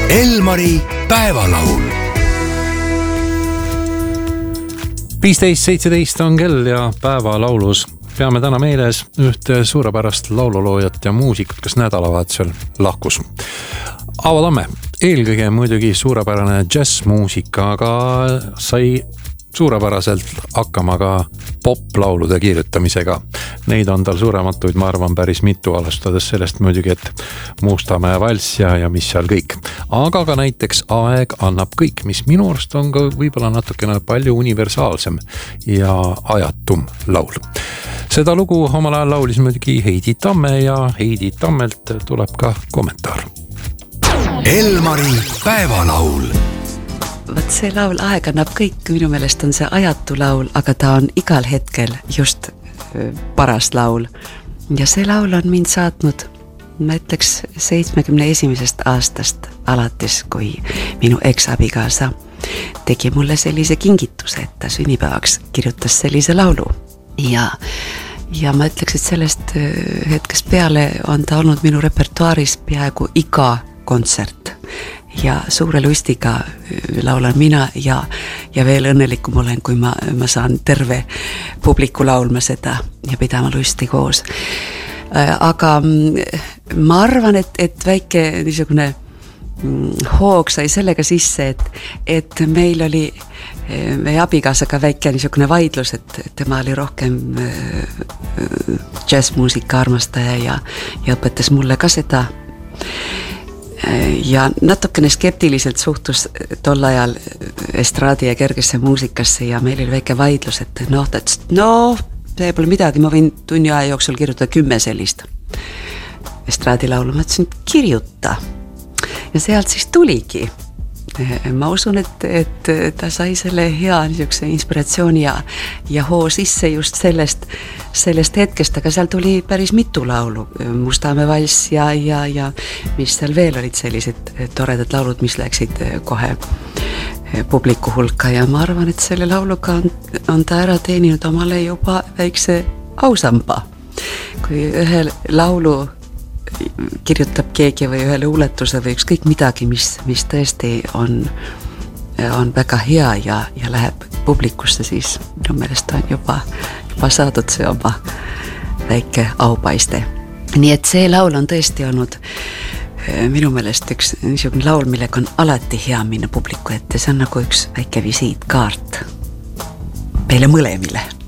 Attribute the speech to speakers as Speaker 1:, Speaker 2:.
Speaker 1: Elmari päevalaul. 15:17 on kell ja päevalaulus peame täna meeles ühte suurepärast laululoojat ja muusikut, kes nädalavahetusel lahkus. Aavo Tamme, eelkõige muidugi suurepärane džässmuusika, aga sai suurepäraselt hakkama ka poplaulude kirjutamisega. Neid on tal suurematuid, ma arvan, päris mitu, alustades sellest muidugi, et Mustamäe valss ja mis seal kõik. Aga ka näiteks Aeg annab kõik, mis minu arust on ka võib-olla natukene palju universaalsem ja ajatum laul. Seda lugu omal ajal laulis muidugi Heidi Tamme ja Heidi Tammelt tuleb ka kommentaar.
Speaker 2: Elmari päevalaul.
Speaker 3: Vaat see laul Aeg annab kõik, minu meelest on see ajatu laul, aga ta on igal hetkel just paras laul. Ja see laul on mind saatnud, ma ütleks 71. aastast alates, kui minu eksabikaasa tegi mulle sellise kingituse, et ta sünnipäevaks kirjutas sellise laulu. Ja ma ütleks, et sellest hetkest peale on ta olnud minu repertuaaris peaaegu iga kontsert. Ja suure lustiga laulan mina ja veel õnnelikum olen, kui ma saan terve publiku laulma seda ja pidama lusti koos. Aga ma arvan, et väike niisugune hoog sai sellega sisse, et meil oli meie abikaasaga väike niisugune vaidlus, et tema oli rohkem džässmuusika armastaja ja õpetas mulle ka seda. Ja natukene skeptiliselt suhtus tol ajal estraadi ja kergesse muusikasse ja meil oli väike vaidlus, et see pole midagi, ma võin tunni aja jooksul kirjutada 10 sellist estraadilaulu. Ma ütlesin, kirjuta. Ja sealt siis tuligi. Ma usun, et ta sai selle hea niisuguse inspiratsiooni ja hoo sisse just sellest hetkest, aga seal tuli päris mitu laulu. Mustamäe valss ja mis seal veel olid sellised toredad laulud, mis läksid kohe publiku hulka. Ja ma arvan, et selle lauluga on ta ära teeninud omale juba väikse ausamba. Kui ühe laulu kirjutab keegi või ühe luuletuse või ükskõik midagi, mis tõesti on väga hea ja läheb publikusse, siis minu meelest on juba saadud see oma väike aupaiste. Nii et see laul on tõesti olnud minu meelest üks niisugune laul, millega on alati hea minna publiku ette. See on nagu üks väike visiitkaart meile mõlemile.